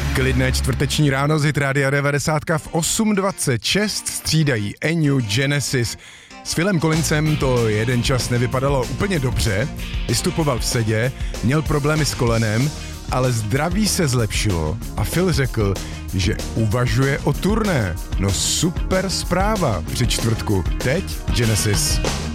Klidné čtvrteční ráno z Hit Rádia 90 v 8:26 střídají Eniu, Genesis. S Philem Collinsem to jeden čas nevypadalo úplně dobře, vystupoval v sedě, měl problémy s kolenem, ale zdraví se zlepšilo a Phil řekl, že uvažuje o turné. No super zpráva při čtvrtku. Teď Genesis.